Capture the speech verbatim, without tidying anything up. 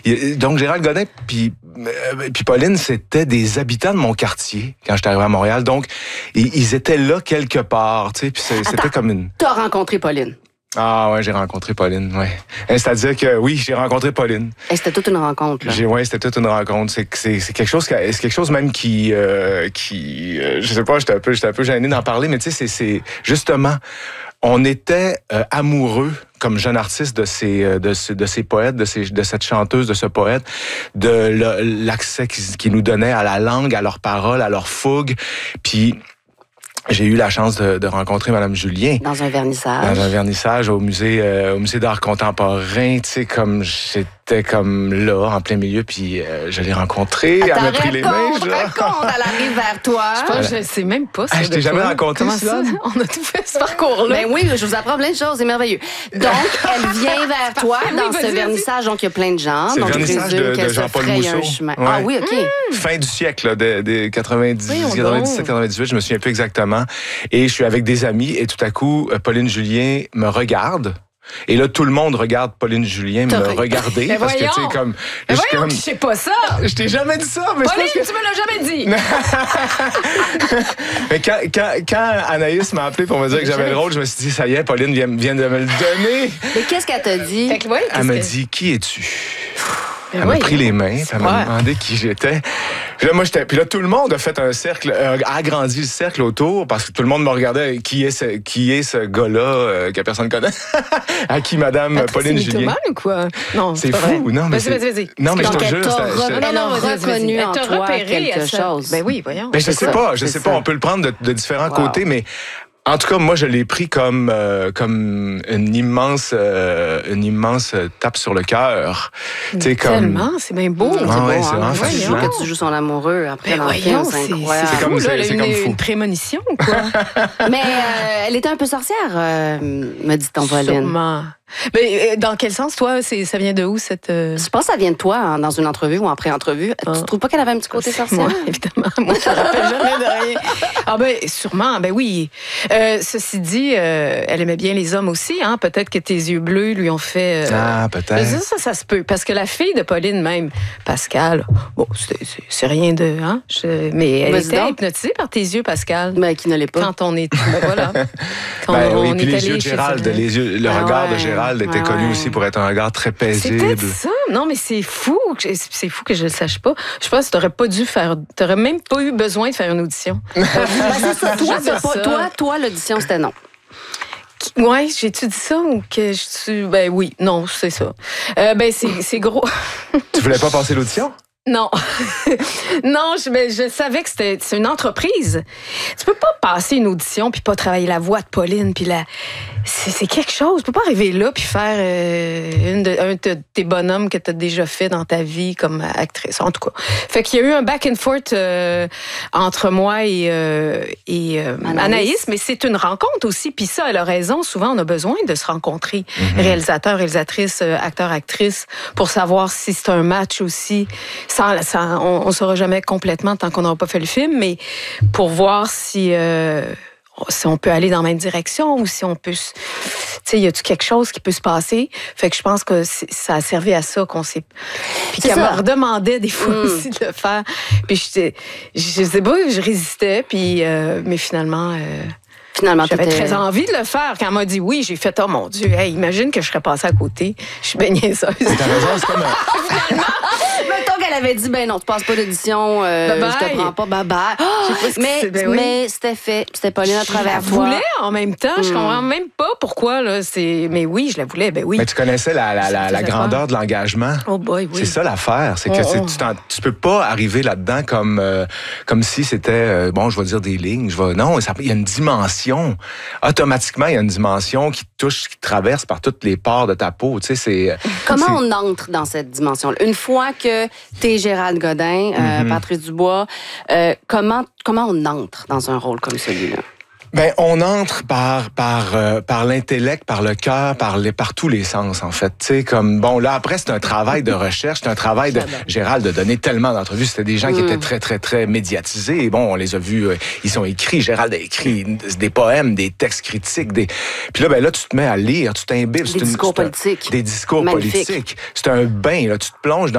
Donc, Gérald Godin puis euh, puis Pauline, c'était des habitants de mon quartier quand j'étais arrivé à Montréal. Donc, ils, ils étaient là quelque part, tu sais, puis c'était Attends, comme une... T'as rencontré Pauline? Ah ouais, j'ai rencontré Pauline, ouais. C'est-à-dire que oui, j'ai rencontré Pauline. Et c'était toute une rencontre, là. J'ai, ouais, c'était toute une rencontre. C'est, c'est, c'est quelque chose, c'est quelque chose même qui, euh, qui, euh, je sais pas, j'étais un peu, j'étais un peu gêné d'en parler, mais tu sais, c'est, c'est justement, on était euh, amoureux comme jeune artiste de ces, de, ces, de ces poètes, de, ces, de cette chanteuse, de ce poète, de le, l'accès qu'ils qui nous donnaient à la langue, à leurs paroles, à leur fougue, puis. J'ai eu la chance de, de rencontrer Madame Julien. Dans un vernissage. Dans un vernissage au musée, euh, au musée d'art contemporain, tu sais, comme j'étais comme là, en plein milieu, puis euh, je l'ai rencontrée, elle m'a pris les mains. Raconte, raconte, elle arrive vers toi. Je pense que je sais même pas ça. Ah, je t'ai jamais raconté Comment ça? ça? On a tout fait ce parcours-là. Ben oui, je vous apprends plein de choses, c'est merveilleux. Donc, elle vient vers toi Oui, dans vas-y, ce vas-y. vernissage, donc il y a plein de gens. C'est le donc, je vernissage présume de, de qu'elle se Jean-Paul fraye un Mousseau. chemin. Ouais. Ah oui, OK. Mmh. Fin du siècle, là, des, des quatre-vingt-dix, Oui, quatre-vingt-dix-sept, quatre-vingt-dix-huit, je me souviens plus exactement. Et je suis avec des amis, et tout à coup, Pauline Julien me regarde. Et là, tout le monde regarde Pauline Julien me T'as- regarder. Mais parce que, tu sais, voyons. comme... Mais je suis voyons comme- que je sais pas ça. Je t'ai jamais dit ça, mais Pauline, je pense tu me l'as jamais dit. que... mais quand, quand, quand Anaïs m'a appelé pour me dire que j'avais le rôle, je me suis dit, ça y est, Pauline vient, vient de me le donner. Mais qu'est-ce qu'elle t'a dit? Fait que, ouais, Elle qu'est-ce m'a que- dit, qui es-tu? Mais Elle m'a oui. pris les mains, puis elle m'a Ouais. demandé qui j'étais. Puis là, moi, j'étais. Puis là, tout le monde a fait un cercle, euh, a agrandi le cercle autour, parce que tout le monde me regardait. Qui est ce, qui est ce gars-là euh, que personne connaît? À qui Madame Patrice, Pauline c'est Julien? mythomane ou quoi? Non, C'est pas fou, vrai. non, mais Vas-y, c'est- vas-y, vas-y. Non, mais je Donc, te elle jure, t'a c'était- re- c'était- Elle a vas-y, vas-y. reconnu Elle en t'a toi repéré quelque à ça. chose. Ben oui, voyons. Ben, je C'est sais ça, pas, je c'est sais pas, ça. on peut le prendre de, de différents Wow. côtés, mais en tout cas, moi, je l'ai pris comme euh, comme une immense euh, une immense tape sur le cœur. Tu sais, comme Tellement, c'est bien beau. C'est Ah beau, ouais, hein? c'est vraiment Tu fascinant. joues que tu joues son amoureux après Ben dans le voyons, film, c'est c'est incroyable. C'est comme- fou, là, c'est- c'est une, comme fou. une prémonition, quoi. Mais euh, elle était un peu sorcière, euh, me dit ton Pauline. Sûrement. Mais euh, dans quel sens, toi, c'est, ça vient de où, cette... euh, Je pense que ça vient de toi, hein, dans une entrevue ou en pré-entrevue. Ah. Tu trouves pas qu'elle avait un petit côté sorcière? Moi, évidemment. Moi, je me rappelle jamais de rien. Ah ben, sûrement, ben oui. Euh, ceci dit, euh, elle aimait bien les hommes aussi, hein. Peut-être que tes yeux bleus lui ont fait... euh, Ah, je peut-être. veux dire, ça, ça se peut. Parce que la fille de Pauline, même, Pascal, bon, c'est, c'est, c'est rien de... Hein, je- mais elle Vas-y était donc. hypnotisée par tes yeux, Pascal. Mais qui ne l'est pas. Quand on est... Ben voilà. Quand Ben on oui, puis est les allé yeux de chez Gérald, elle. les yeux, le Ah regard de ouais. Gérald était Ah connu ouais. aussi pour être un regard très C'est paisible. peut-être ça. Non, mais c'est fou. que- C'est fou que je le sache pas. Je pense que t'aurais pas dû faire... T'aurais même pas eu besoin de faire une audition. Ben, c'est ça. Toi, Je veux dire c'est pas- ça. toi, toi, l'audition, c'était non. Ouais, j'ai-tu dit ça ou que je suis... Ben oui, non, c'est ça. Euh, ben c'est, c'est gros. Tu voulais pas passer l'audition? Non. non, je, ben, je savais que c'était c'est une entreprise. Tu peux pas passer une audition puis pas travailler la voix de Pauline puis la... C'est, c'est quelque chose. Tu peux pas arriver là puis faire euh, une de, un de tes bonhommes que tu as déjà fait dans ta vie comme actrice. En tout cas. Fait qu'il y a eu un back and forth euh, entre moi et, euh, et euh, Anaïs. Anaïs, mais c'est une rencontre aussi. Puis ça, elle a raison. Souvent, on a besoin de se rencontrer. Réalisateur, réalisatrice, euh, acteur, actrice, pour savoir si c'est un match aussi. Sans, sans- on ne saura jamais complètement tant qu'on n'aura pas fait le film, mais pour voir si, euh, si on peut aller dans la même direction ou si on peut... se- Tu sais, y a-tu quelque chose qui peut se passer? Fait que je pense que c'est- ça a servi à ça qu'on s'est... Puis C'est qu'elle ça. me redemandait des fois Mm. aussi de le faire. Puis j'étais... Je sais pas, je résistais, puis... euh, mais finalement... euh, Finalement, j'avais t'étais- très envie de le faire. Quand elle m'a dit oui, j'ai fait « Oh mon Dieu, hey, imagine que je serais passée à côté. » Je suis bien niaiseuse. T'as raison, c'est comme un... Mettons qu'elle avait dit, ben non, tu passes pas d'audition, euh, Bye bye. je te prends pas, bye bye. sais pas ce qui mais s'est- ben oui. mais c'était fait, c'était Pauline à Je travers la toi. voulais en même temps. Je Mm. comprends même pas pourquoi. Là, c'est... Mais oui, je la voulais. Ben oui. Mais tu connaissais la, la, la, la Ça grandeur de l'engagement. Oh boy, oui. C'est ça l'affaire, c'est que Oh, c'est- oh. tu, t'en- tu peux pas arriver là-dedans comme euh, comme si c'était euh, bon, je vais dire des lignes, je vais non, ça- il y a une dimension. Automatiquement, il y a une dimension qui touche, qui traverse par toutes les pores de ta peau. Tu sais, c'est Comment c'est- on entre dans cette dimension-là? Une fois que t'es Gérald Godin, euh, Mhm. Patrice Dubois, euh, comment, comment on entre dans un rôle comme celui-là? Ben, on entre par par euh, par l'intellect, par le cœur, par les par tous les sens en fait. Tu sais, comme bon là après c'est un travail de recherche, c'est un travail de Gérald de donner tellement d'entrevues. C'était des gens qui Mm. étaient très très très médiatisés. Et bon, on les a vus, euh, ils sont écrits. Gérald a écrit des poèmes, des textes critiques, des. Puis là ben là tu te mets à lire, tu t'imbibes. Des C'est une- discours c'est un- politiques. Des discours Magnifique. politiques. C'est un bain là, tu te plonges dans